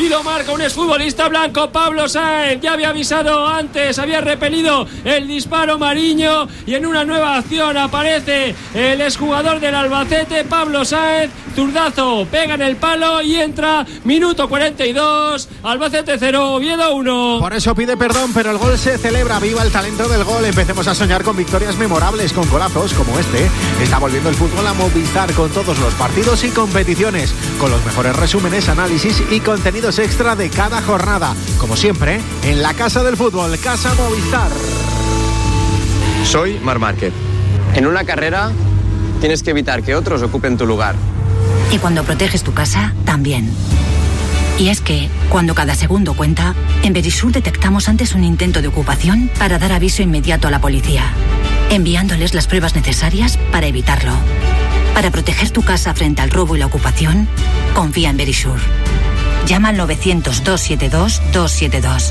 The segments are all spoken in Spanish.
y lo marca un exfutbolista blanco, Pablo Sáenz. Ya había avisado antes, había repelido el disparo Mariño, y en una nueva acción aparece el exjugador del Albacete, Pablo Sáenz. Zurdazo, pega en el palo y entra. Minuto 42, Albacete 0, Oviedo 1. Por eso pide perdón, pero el gol se celebra. Viva el talento del gol. Empecemos a soñar con victorias memorables, con golazos como este. Está volviendo el fútbol a Movistar, con todos los partidos y competiciones, con los mejores resúmenes, análisis y contenidos extra de cada jornada. Como siempre, en la Casa del Fútbol, Casa Movistar. Soy Marc Márquez. En una carrera tienes que evitar que otros ocupen tu lugar. Y cuando proteges tu casa, también. Y es que, cuando cada segundo cuenta, en Verisur detectamos antes un intento de ocupación para dar aviso inmediato a la policía, enviándoles las pruebas necesarias para evitarlo. Para proteger tu casa frente al robo y la ocupación, confía en Verisur. Llama al 900-272-272.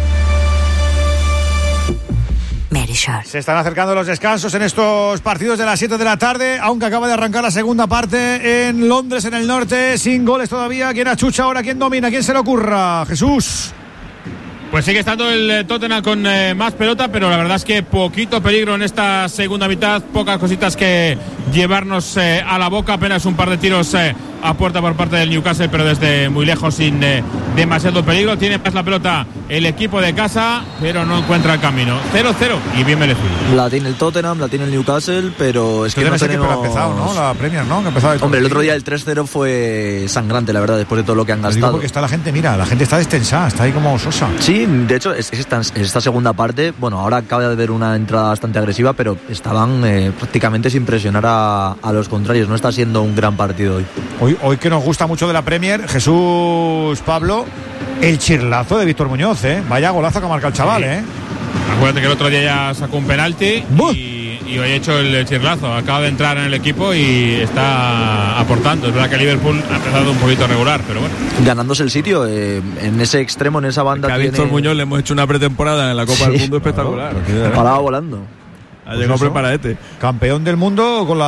Verisur. Se están acercando los descansos en estos partidos de las 7 de la tarde, aunque acaba de arrancar la segunda parte en Londres, en el norte, sin goles todavía. ¿Quién achucha ahora? ¿Quién domina? ¿Quién se le ocurra? Jesús. Pues sigue estando el Tottenham con más pelota, pero la verdad es que poquito peligro en esta segunda mitad, pocas cositas que llevarnos a la boca, apenas un par de tiros a puerta por parte del Newcastle, pero desde muy lejos, sin demasiado peligro. Tiene más la pelota el equipo de casa, pero no encuentra el camino. 0-0 y bien merecido. La tiene el Tottenham, la tiene el Newcastle, pero es que no tenemos... Que ha empezado, ¿no? La Premier, ¿no? Que Hombre, el otro día el 3-0 fue sangrante, la verdad, después de todo lo que han gastado. Porque está la gente, mira, la gente está destensada, está ahí como sosa. Sí, de hecho, esta segunda parte, bueno, ahora acaba de haber una entrada bastante agresiva, pero estaban prácticamente sin presionar a los contrarios. No está siendo un gran partido hoy. Hoy que nos gusta mucho de la Premier, Jesús, Pablo, el chirlazo de Víctor Muñoz, vaya golazo que ha marcado el chaval, Acuérdate que el otro día ya sacó un penalti y hoy ha hecho el chirlazo. Acaba de entrar en el equipo y está aportando. Es verdad que el Liverpool ha empezado un poquito regular, pero bueno. Ganándose el sitio en ese extremo, en esa banda. A Víctor Muñoz le hemos hecho una pretemporada en la Copa del Mundo espectacular. Paraba volando. Ha llegado preparadete. Campeón del mundo con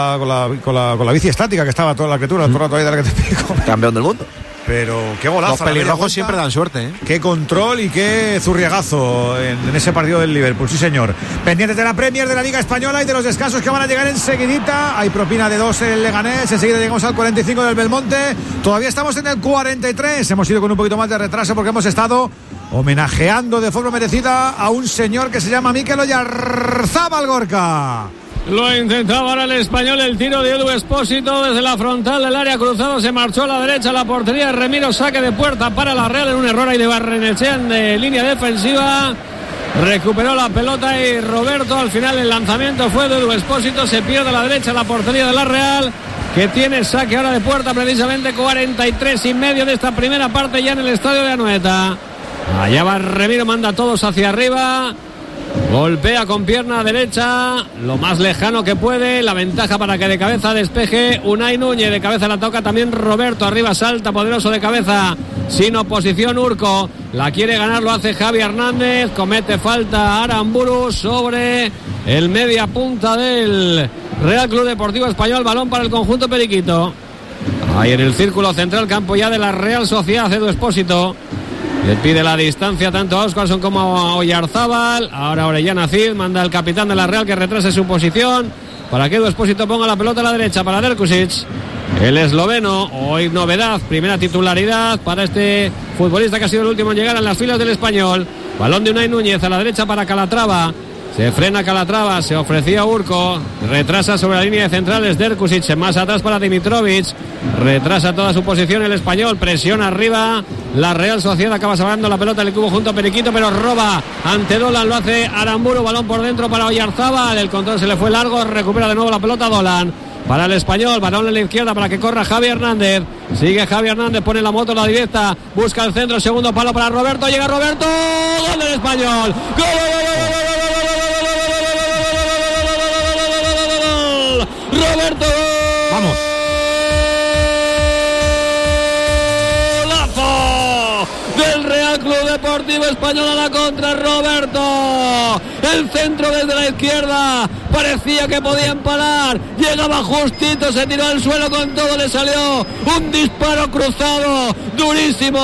la bici estática, que estaba toda la criatura, todo el rato ahí de la que te pico. Campeón del mundo. Pero qué golazo. Los pelirrojos siempre dan suerte, Qué control y qué zurriegazo en ese partido del Liverpool, sí señor. Pendientes de la Premier, de la Liga Española y de los descansos que van a llegar enseguidita. Hay propina de 2 en el Leganés, enseguida llegamos al 45 del Belmonte. Todavía estamos en el 43. Hemos ido con un poquito más de retraso porque hemos estado homenajeando de forma merecida a un señor que se llama Mikel Oyarzábal, Gorka. Lo intentaba ahora el Español, el tiro de Edu Expósito desde la frontal del área, cruzado, se marchó a la derecha, la portería de Remiro, saque de puerta para la Real en un error ahí de Barrenechea en línea defensiva. Recuperó la pelota y Roberto, al final el lanzamiento fue de Edu Expósito, se pierde a la derecha la portería de la Real, que tiene saque ahora de puerta, precisamente 43:30 de esta primera parte ya en el estadio de Anoeta. Allá va Remiro, manda a todos hacia arriba. Golpea con pierna derecha, lo más lejano que puede. La ventaja para que de cabeza despeje Unai Núñez. De cabeza la toca también Roberto. Arriba salta poderoso de cabeza, sin oposición Urco. La quiere ganar, lo hace Javi Hernández. Comete falta Aramburu sobre el media punta del Real Club Deportivo Español. Balón para el conjunto periquito. Ahí en el círculo central, campo ya de la Real Sociedad. Edu Expósito le pide la distancia tanto a Óscarson como a Oyarzábal. Ahora Orellana Cid manda al capitán de la Real que retrase su posición para que Edu Expósito ponga la pelota a la derecha para Derkusic. El esloveno, hoy novedad, primera titularidad para este futbolista que ha sido el último en llegar a las filas del Español. Balón de Unai Núñez a la derecha para Calatrava. Se frena Calatrava, se ofrecía Urco, retrasa sobre la línea de centrales Derkusic, más atrás para Dimitrovic, retrasa toda su posición el Español, presiona arriba, la Real Sociedad acaba salvando la pelota del cubo junto a Periquito, pero roba ante Dolan, lo hace Aramburu, balón por dentro para Oyarzábal, el control se le fue largo, recupera de nuevo la pelota Dolan. Para el Español, balón en la izquierda para que corra Javi Hernández. Sigue Javi Hernández, pone la moto a la directa, busca el centro, segundo palo para Roberto, llega Roberto, gol del Español. ¡Gol! Roberto, vamos. Golazo del Real Club Deportivo Español a la contra. Roberto, el centro desde la izquierda, parecía que podía empalar, llegaba justito, se tiró al suelo con todo, le salió un disparo cruzado durísimo